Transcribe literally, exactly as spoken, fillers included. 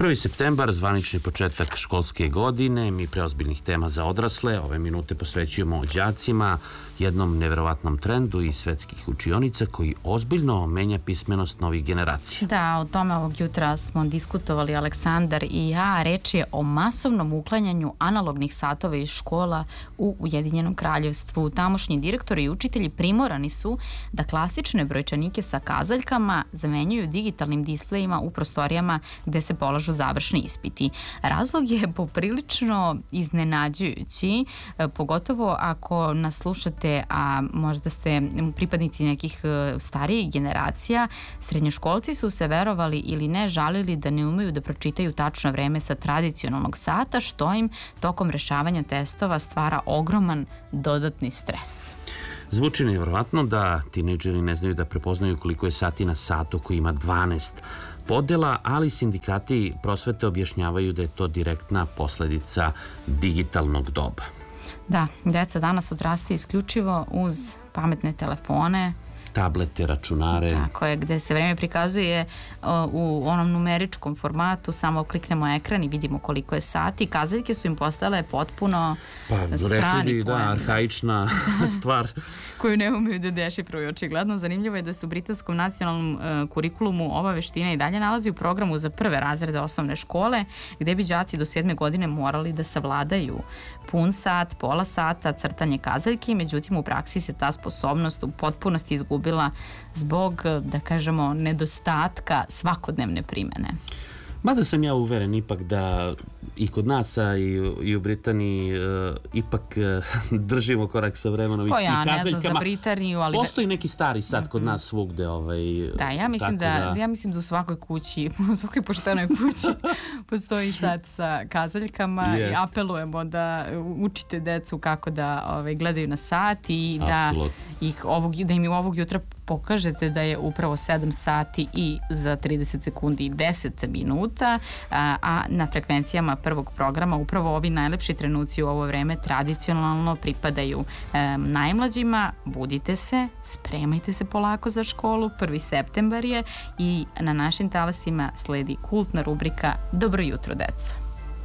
prvi septembar, zvanični početak školske godine, mi preozbiljnih tema za odrasle. Ove minute posvećujemo đacima, jednom neverovatnom trendu iz svetskih učionica koji ozbiljno menja pismenost novih generacija. Da, o tome ovog jutra smo diskutovali Aleksandar i ja. Reč je o masovnom uklanjanju analognih satova iz škola u Ujedinjenom kraljevstvu. Tamošnji direktori i učitelji primorani su da klasične brojčanike sa kazaljkama zamenjuju digitalnim displejima u prostorijama gde se polažu završni ispiti. Razlog je poprilično iznenađujući, pogotovo ako nas slušate, a možda ste pripadnici nekih starijih generacija. Srednjoškolci su se, verovali ili ne, žalili da ne umeju da pročitaju tačno vreme sa tradicionalnog sata, što im tokom rešavanja testova stvara ogroman dodatni stres. Zvuči nevjerovatno da tinejdžeri ne znaju da prepoznaju koliko je sati na satu koji ima dvanaest podela, ali sindikati prosvete objašnjavaju da je to direktna posledica digitalnog doba. Da, deca danas odrastaju isključivo uz pametne telefone, tablete, računare. Tako je, gde se vreme prikazuje uh, u onom numeričkom formatu, samo kliknemo ekran i vidimo koliko je sati. Kazaljke su im postale potpuno pa, strani bi, da, pojam. Arhaična stvar. Koju ne umeju da dešifruju. Očigledno zanimljivo je da se u britanskom nacionalnom uh, kurikulumu ova veština i dalje nalazi u programu za prve razrede osnovne škole, gde bi đaci do sedme godine morali da savladaju pun sat, pola sata, crtanje kazaljki, međutim u praksi se ta sposobnost u potpunosti izgubila zbog, da kažemo, nedostatka svakodnevne primene. Mada sam ja uveren ipak da i kod nas, a i, i u Britaniji uh, ipak uh, držimo korak sa vremenom po, i, ja, i kazaljkama. Ne znam za Britaniju, ali... Postoji neki stari sat kod nas svugde. Ovaj, da, ja mislim da, da, ja mislim da u svakoj kući, u svakoj poštenoj kući postoji sat sa kazaljkama. Yes. I apelujemo da učite decu kako da ovaj, gledaju na sat i da, ih ovog, da im ovog jutra pokažete da je upravo sedam sati i za trideset sekundi i deset minuta, a, a na frekvencijama prvog programa upravo ovi najlepši trenuci u ovo vreme tradicionalno pripadaju e, najmlađima. Budite se, spremajte se polako za školu, prvi septembar je i na našim talasima sledi kultna rubrika Dobro jutro, deco.